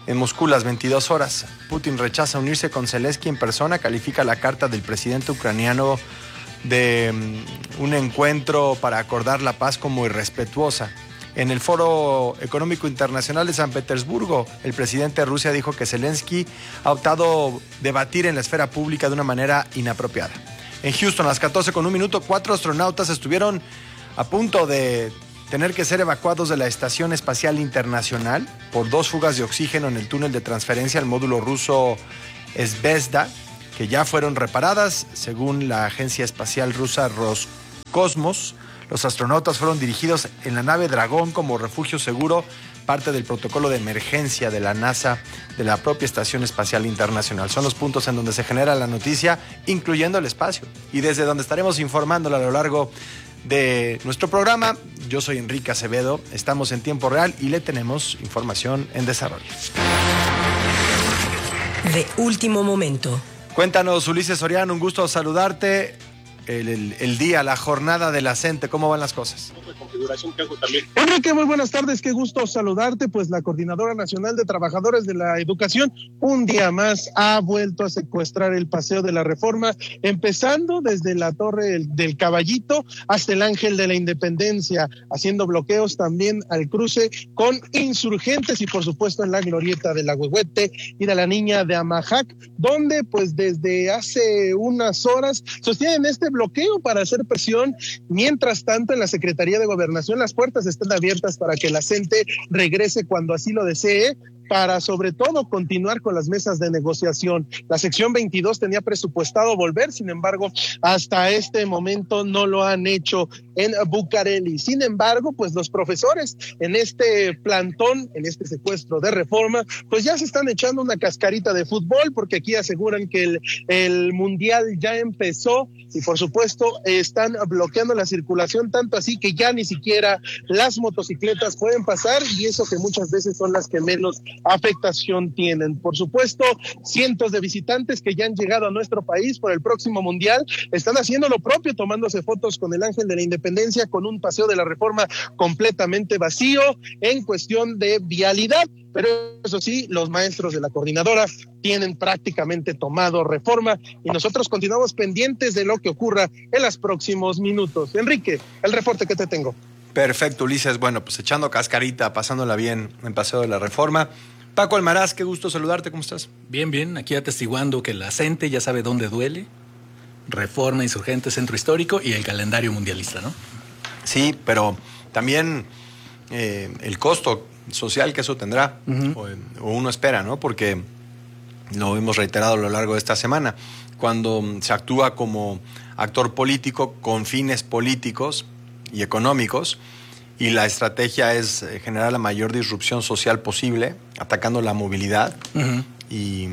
en Moscú las 22 horas. Putin rechaza unirse con Zelensky en persona, califica la carta del presidente ucraniano de un encuentro para acordar la paz como irrespetuosa. En el Foro Económico Internacional de San Petersburgo, el presidente de Rusia dijo que Zelensky ha optado debatir en la esfera pública de una manera inapropiada. En Houston, a las 14:01, 4 astronautas estuvieron a punto de tener que ser evacuados de la Estación Espacial Internacional por 2 fugas de oxígeno en el túnel de transferencia al módulo ruso Zvezda, que ya fueron reparadas, según la agencia espacial rusa Roscosmos. Los astronautas fueron dirigidos en la nave Dragón como refugio seguro, parte del protocolo de emergencia de la NASA de la propia Estación Espacial Internacional. Son los puntos en donde se genera la noticia, incluyendo el espacio, y desde donde estaremos informándolo a lo largo de nuestro programa. Yo soy Enrique Acevedo, estamos en tiempo real y le tenemos información en desarrollo. De último momento. Cuéntanos, Ulises Soriano, un gusto saludarte. El día, la jornada de la CENTE, ¿cómo van las cosas? Enrique, muy buenas tardes, qué gusto saludarte. Pues la Coordinadora Nacional de Trabajadores de la Educación un día más ha vuelto a secuestrar el Paseo de la Reforma, empezando desde la Torre del Caballito hasta el Ángel de la Independencia, haciendo bloqueos también al cruce con Insurgentes y por supuesto en la glorieta de la Huehuete y de la Niña de Amajac, donde pues desde hace unas horas sostienen este bloqueo para hacer presión. Mientras tanto, en la Secretaría de Gobernación las puertas están abiertas para que la CENTE regrese cuando así lo desee, para sobre todo continuar con las mesas de negociación. La sección 22 tenía presupuestado volver, sin embargo, hasta este momento no lo han hecho en Bucareli. Sin embargo, pues los profesores en este plantón, en este secuestro de Reforma, pues ya se están echando una cascarita de fútbol, porque aquí aseguran que el mundial ya empezó y por supuesto están bloqueando la circulación, tanto así que ya ni siquiera las motocicletas pueden pasar, y eso que muchas veces son las que menos afectación tienen. Por supuesto, cientos de visitantes que ya han llegado a nuestro país por el próximo mundial están haciendo lo propio, tomándose fotos con el Ángel de la Independencia, con un Paseo de la Reforma completamente vacío en cuestión de vialidad. Pero eso sí, los maestros de la coordinadora tienen prácticamente tomado Reforma y nosotros continuamos pendientes de lo que ocurra en los próximos minutos. Enrique, el reporte que te tengo. Perfecto, Ulises. Bueno, pues echando cascarita, pasándola bien en Paseo de la Reforma. Paco Almaraz, qué gusto saludarte, ¿cómo estás? Bien, aquí atestiguando que la CENTE ya sabe dónde duele. Reforma, Insurgente, Centro Histórico y el calendario mundialista, ¿no? Sí, pero también el costo social que eso tendrá, o uno espera, ¿no? Porque lo hemos reiterado a lo largo de esta semana. Cuando se actúa como actor político con fines políticos y económicos, y la estrategia es generar la mayor disrupción social posible, atacando la movilidad y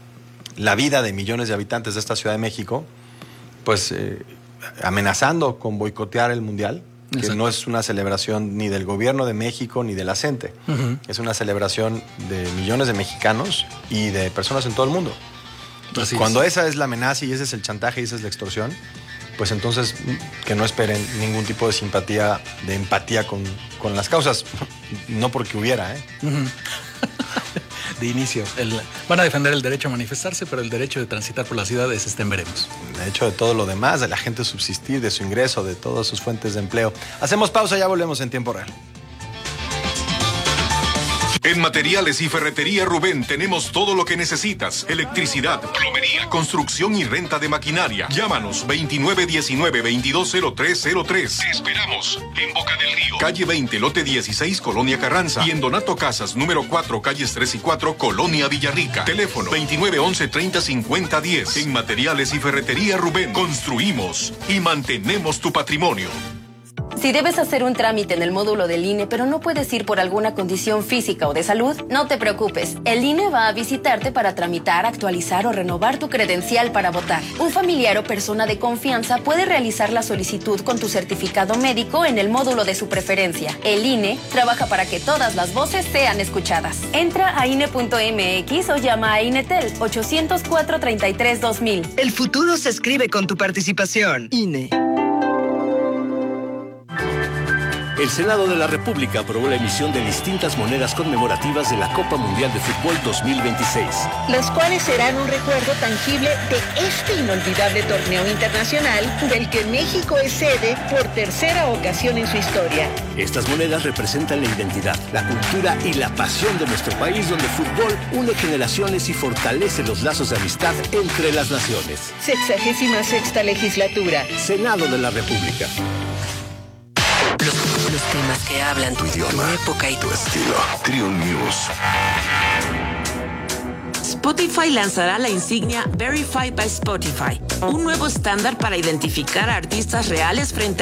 la vida de millones de habitantes de esta Ciudad de México, pues amenazando con boicotear el Mundial, que Exacto. No es una celebración ni del gobierno de México ni de la CENTE, es una celebración de millones de mexicanos y de personas en todo el mundo. Y cuando esa es la amenaza y ese es el chantaje y esa es la extorsión, pues entonces que no esperen ningún tipo de simpatía, de empatía con las causas, no porque hubiera, De inicio, van a defender el derecho a manifestarse, pero el derecho de transitar por la ciudad es en veremos. De hecho, de todo lo demás, de la gente subsistir, de su ingreso, de todas sus fuentes de empleo. Hacemos pausa, ya volvemos en tiempo real. En Materiales y Ferretería Rubén tenemos todo lo que necesitas: electricidad, plomería, construcción y renta de maquinaria. Llámanos 2919-220303. Te esperamos en Boca del Río, calle 20, lote 16, Colonia Carranza, y en Donato Casas, número 4, calles 3 y 4, Colonia Villarrica. Teléfono 2911-305010. En Materiales y Ferretería Rubén construimos y mantenemos tu patrimonio. Si debes hacer un trámite en el módulo del INE, pero no puedes ir por alguna condición física o de salud, no te preocupes. El INE va a visitarte para tramitar, actualizar o renovar tu credencial para votar. Un familiar o persona de confianza puede realizar la solicitud con tu certificado médico en el módulo de su preferencia. El INE trabaja para que todas las voces sean escuchadas. Entra a INE.mx o llama a INETEL 804-33-2000. El futuro se escribe con tu participación. INE. El Senado de la República aprobó la emisión de distintas monedas conmemorativas de la Copa Mundial de Fútbol 2026. Las cuales serán un recuerdo tangible de este inolvidable torneo internacional del que México es sede por tercera ocasión en su historia. Estas monedas representan la identidad, la cultura y la pasión de nuestro país, donde el fútbol une generaciones y fortalece los lazos de amistad entre las naciones. 66ª legislatura. Senado de la República. Los temas que hablan tu idioma, tu época y tu estilo. Trio News. Spotify lanzará la insignia Verified by Spotify, un nuevo estándar para identificar a artistas reales frente